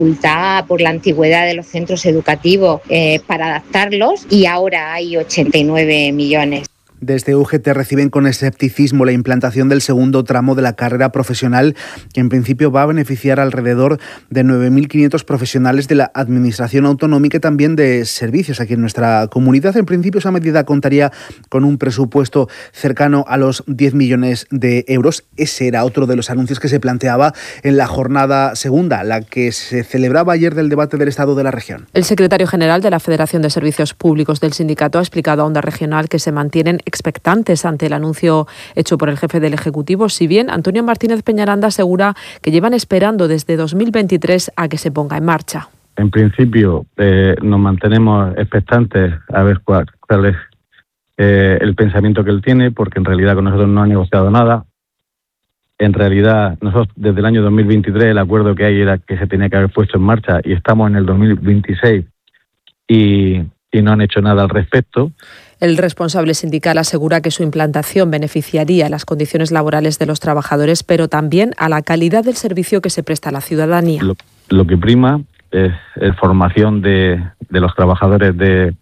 dificultad por la antigüedad de los centros educativos para adaptarlos, y ahora hay 89 millones. Desde UGT reciben con escepticismo la implantación del segundo tramo de la carrera profesional, que en principio va a beneficiar alrededor de 9.500 profesionales de la Administración Autonómica y también de servicios aquí en nuestra comunidad. En principio, esa medida contaría con un presupuesto cercano a los 10 millones de euros. Ese era otro de los anuncios que se planteaba en la jornada segunda, la que se celebraba ayer del debate del Estado de la región. El secretario general de la Federación de Servicios Públicos del sindicato ha explicado a Onda Regional que se mantienen expectantes ante el anuncio hecho por el jefe del Ejecutivo, si bien Antonio Martínez Peñaranda asegura que llevan esperando desde 2023 a que se ponga en marcha. En principio nos mantenemos expectantes a ver cuál es el pensamiento que él tiene, porque en realidad con nosotros no ha negociado nada. En realidad nosotros desde el año 2023 el acuerdo que hay era que se tenía que haber puesto en marcha y estamos en el 2026 y no han hecho nada al respecto. El responsable sindical asegura que su implantación beneficiaría las condiciones laborales de los trabajadores, pero también a la calidad del servicio que se presta a la ciudadanía. Lo que prima es formación de los trabajadores de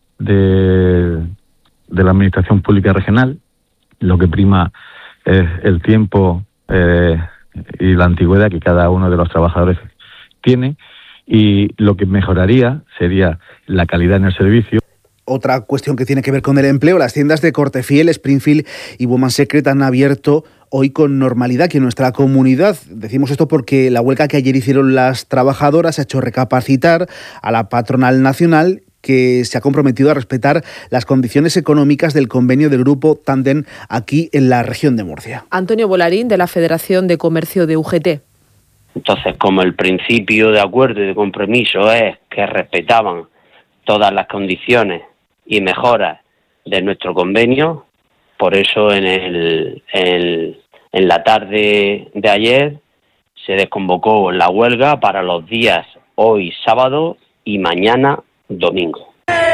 la Administración Pública Regional. Lo que prima es el tiempo y la antigüedad que cada uno de los trabajadores tiene. Y lo que mejoraría sería la calidad en el servicio. Otra cuestión que tiene que ver con el empleo: las tiendas de Cortefiel, Springfield y Woman Secret han abierto hoy con normalidad aquí en nuestra comunidad. Decimos esto porque la huelga que ayer hicieron las trabajadoras ha hecho recapacitar a la patronal nacional, que se ha comprometido a respetar las condiciones económicas del convenio del grupo Tandem aquí en la región de Murcia. Antonio Volarín, de la Federación de Comercio de UGT. Entonces, como el principio de acuerdo y de compromiso es que respetaban todas las condiciones y mejoras de nuestro convenio, por eso en la tarde de ayer se desconvocó la huelga para los días hoy sábado y mañana domingo.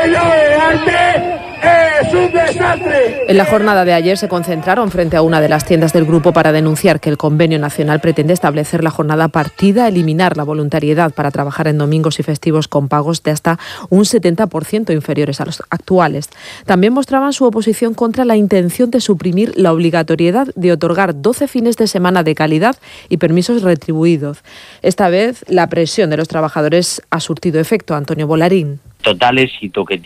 ¡Es un desastre! En la jornada de ayer se concentraron frente a una de las tiendas del grupo para denunciar que el convenio nacional pretende establecer la jornada partida, eliminar la voluntariedad para trabajar en domingos y festivos con pagos de hasta un 70% inferiores a los actuales. También mostraban su oposición contra la intención de suprimir la obligatoriedad de otorgar 12 fines de semana de calidad y permisos retribuidos. Esta vez la presión de los trabajadores ha surtido efecto. Antonio Volarín. Total éxito que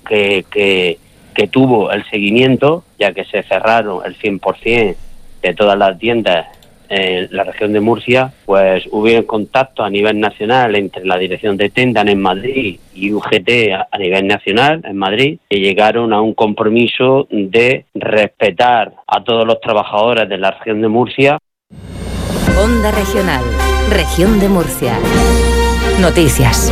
tuvo el seguimiento, ya que se cerraron el 100% de todas las tiendas en la región de Murcia, pues hubo contacto a nivel nacional entre la dirección de Tandem en Madrid y UGT a nivel nacional en Madrid, que llegaron a un compromiso de respetar a todos los trabajadores de la región de Murcia. Onda Regional, Región de Murcia. Noticias.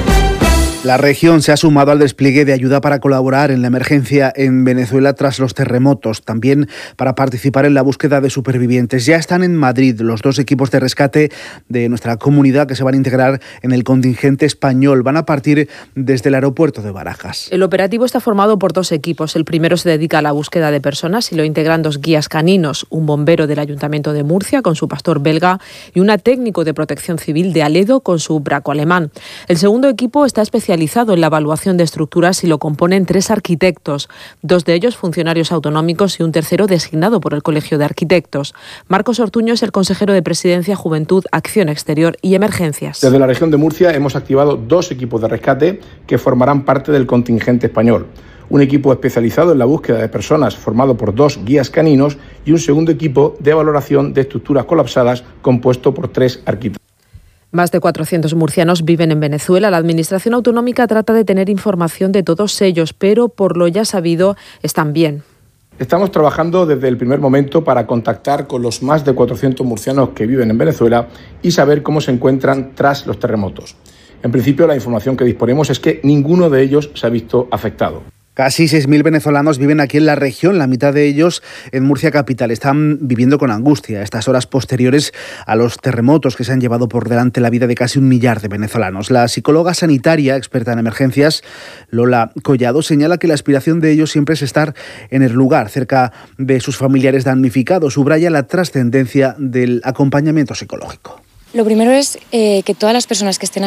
La región se ha sumado al despliegue de ayuda para colaborar en la emergencia en Venezuela tras los terremotos, también para participar en la búsqueda de supervivientes. Ya están en Madrid los 2 equipos de rescate de nuestra comunidad que se van a integrar en el contingente español. Van a partir desde el aeropuerto de Barajas. El operativo está formado por 2 equipos. El primero se dedica a la búsqueda de personas y lo integran 2 guías caninos, un bombero del Ayuntamiento de Murcia con su pastor belga y una técnico de protección civil de Aledo con su braco alemán. El segundo equipo está especializado en la evaluación de estructuras y lo componen 3 arquitectos, 2 de ellos funcionarios autonómicos y un tercero designado por el Colegio de Arquitectos. Marcos Ortuño es el consejero de Presidencia, Juventud, Acción Exterior y Emergencias. Desde la región de Murcia hemos activado 2 equipos de rescate que formarán parte del contingente español. Un equipo especializado en la búsqueda de personas formado por 2 guías caninos y un segundo equipo de valoración de estructuras colapsadas compuesto por 3 arquitectos. Más de 400 murcianos viven en Venezuela. La Administración Autonómica trata de tener información de todos ellos, pero por lo ya sabido están bien. Estamos trabajando desde el primer momento para contactar con los más de 400 murcianos que viven en Venezuela y saber cómo se encuentran tras los terremotos. En principio, la información que disponemos es que ninguno de ellos se ha visto afectado. Casi 6.000 venezolanos viven aquí en la región, la mitad de ellos en Murcia capital. Están viviendo con angustia estas horas posteriores a los terremotos que se han llevado por delante la vida de casi 1 millar de venezolanos. La psicóloga sanitaria, experta en emergencias, Lola Collado, señala que la aspiración de ellos siempre es estar en el lugar, cerca de sus familiares damnificados. Subraya la trascendencia del acompañamiento psicológico. Lo primero es que todas las personas que estén